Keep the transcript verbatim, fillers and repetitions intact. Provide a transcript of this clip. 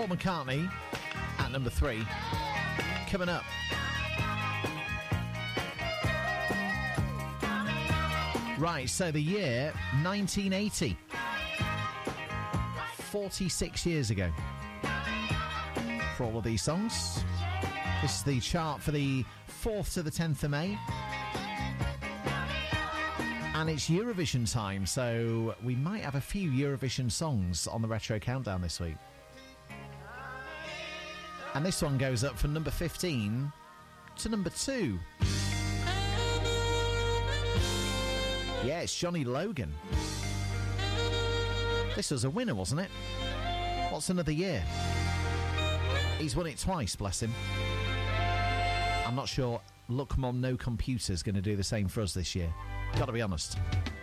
Paul McCartney at number three. Coming up. Right, so the year nineteen eighty. forty-six years ago. For all of these songs. This is the chart for the fourth to the tenth of May. And it's Eurovision time, so we might have a few Eurovision songs on the Retro Countdown this week. And this one goes up from number fifteen to number two. Yeah, it's Johnny Logan. This was a winner, wasn't it? What's another year? He's won it twice, bless him. I'm not sure Look Mum No Computer's going to do the same for us this year. Got to be honest.